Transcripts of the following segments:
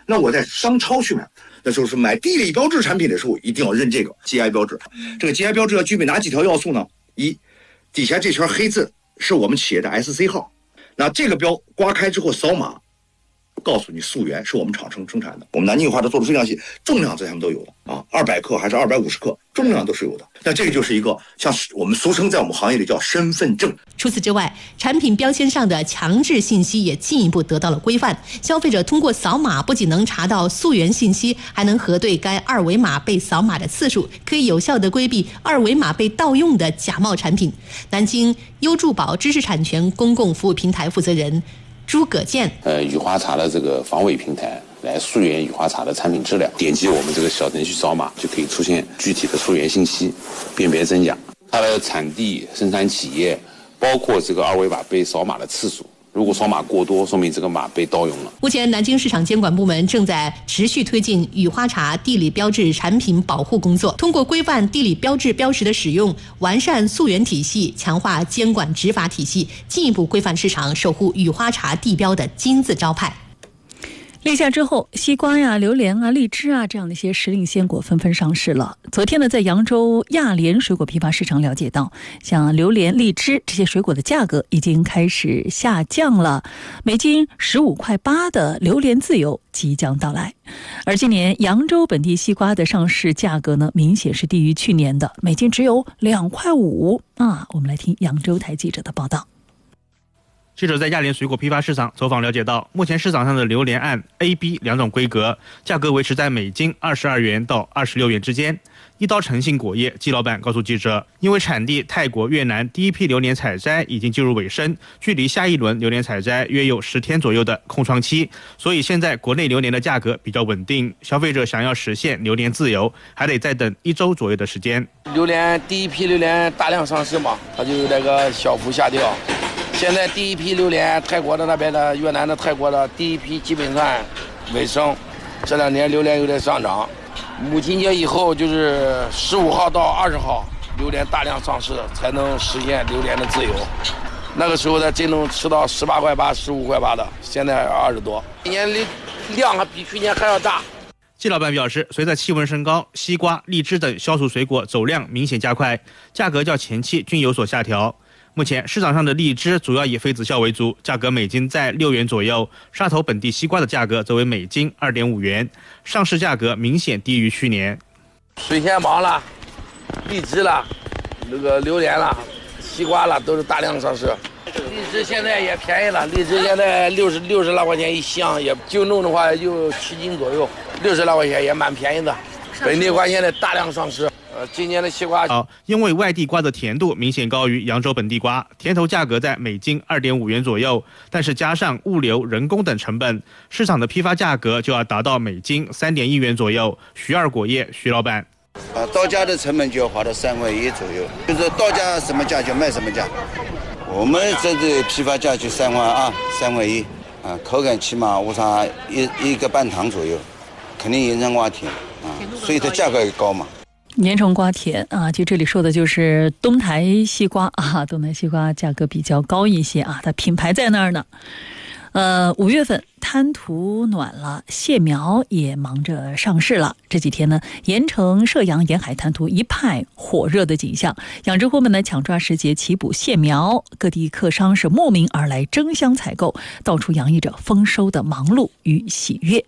那我在商超去买，那时候是买地理标志产品的时候，一定要认这个 GI 标志。这个 GI 标志要具备哪几条要素呢？一，底下这圈黑字是我们企业的 SC 号，那这个标刮开之后扫码，告诉你溯源是我们厂生产的。我们南京羽化茶做的非常细，重量这上面都有的啊，200克还是250克，重量都是有的。那这个就是一个像我们俗称在我们行业里叫身份证。 除此之外，产品标签上的强制信息也进一步得到了规范。消费者通过扫码不仅能查到溯源信息，还能核对该二维码被扫码的次数，可以有效地规避二维码被盗用的假冒产品。南京优助宝知识产权公共服务平台负责人朱葛建， 羽化茶的这个防伪平台来溯源羽化茶的产品质量。点击我们这个小程序扫码，就可以出现具体的溯源信息，辨别真假，它的产地、生产企业，包括这个二维码被扫码的次数。如果扫码过多，说明这个码被盗用了。 目前，南京市场监管部门正在持续推进羽化茶地理标志产品保护工作，通过规范地理标志标识的使用，完善溯源体系，强化监管执法体系，进一步规范市场，守护羽化茶地标的金字招牌。 立夏之后，西瓜呀、榴莲啊、荔枝啊这样的一些时令鲜果纷纷上市了。昨天呢，在扬州亚联水果批发市场了解到，像榴莲、荔枝这些水果的价格已经开始下降了，每斤15.8块的榴莲自由即将到来。而今年扬州本地西瓜的上市价格呢，明显是低于去年的，每斤只有2.5块啊。我们来听扬州台记者的报道。 记者在亚联水果批发市场走访了解到，目前市场上的榴莲按 A、B 两种规格，价格维持在每斤22元到26元之间。一刀诚信果业季老板告诉记者，因为产地泰国、越南第一批榴莲采摘已经进入尾声，距离下一轮榴莲采摘约有10天左右的空窗期，所以现在国内榴莲的价格比较稳定。消费者想要实现榴莲自由，还得再等1周左右的时间。 榴莲第一批榴莲大量上市嘛，它就有这个小幅下调。现在第一批榴莲，泰国的那边的、越南的、泰国的第一批基本算尾声，这2年榴莲有点上涨。母亲节以后就是15号到20号，榴莲大量上市，才能实现榴莲的自由。那个时候它真能吃到18.8块、15.8块的，现在20多，今年量还比去年还要大。 季老板表示，随着气温升高，西瓜、荔枝等消暑水果走量明显加快，价格较前期均有所下调。目前市场上的荔枝主要以妃子笑为主，价格每斤在6元左右。沙头本地西瓜的价格则为每斤2.5元，上市价格明显低于去年。 水仙芒了、荔枝了、那个榴莲了、西瓜了，都是大量上市。荔枝现在也便宜了，荔枝现在60来块钱一箱，也就弄的话就7斤左右，60来块钱也蛮便宜的。本地瓜现在大量上市。今年的西瓜因为外地瓜的甜度明显高于扬州本地瓜，甜头价格在每斤2.5元左右，但是加上物流、人工等成本，市场的批发价格就要达到每斤3.1元左右。徐二果业徐老板， 到家的成本就要花到3块1左右，就是到家什么价就卖什么价。我们这个批发价就3块2、3块1，口感起码误差一个半糖左右，肯定盐城瓜甜所以它价格也高嘛。 盐城瓜甜啊，就这里说的就是东台西瓜啊，东台西瓜价格比较高一些啊，它品牌在那儿呢。5月份滩涂暖了，蟹苗也忙着上市了。这几天呢，盐城、射阳沿海滩涂一派火热的景象，养殖户们呢抢抓时节起捕蟹苗，各地客商是慕名而来争相采购，到处洋溢着丰收的忙碌与喜悦。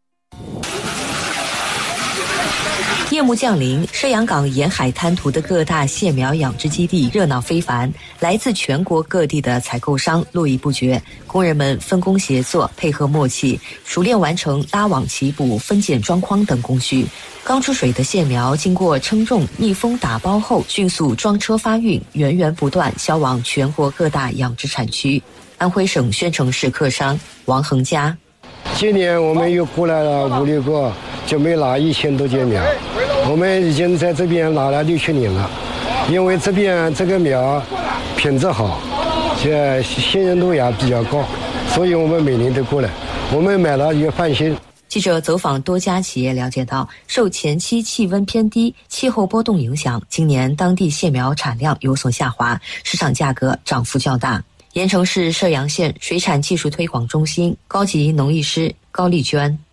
夜幕降临，射阳港沿海滩涂的各大蟹苗养殖基地热闹非凡，来自全国各地的采购商络绎不绝，工人们分工协作，配合默契，熟练完成拉网起捕、分拣装筐等工序。刚出水的蟹苗经过称重、密封打包后，迅速装车发运，源源不断销往全国各大养殖产区。安徽省宣城市客商王恒佳， 今年我们又过来了5、6个，准备拿1000多件苗。我们已经在这边拿了6、7年了，因为这边这个苗品质好，信任度也比较高，所以我们每年都过来，我们买了也放心。 记者走访多家企业了解到，受前期气温偏低、气候波动影响，今年当地蟹苗产量有所下滑，市场价格涨幅较大。盐城市射阳县水产技术推广中心高级农艺师高丽娟，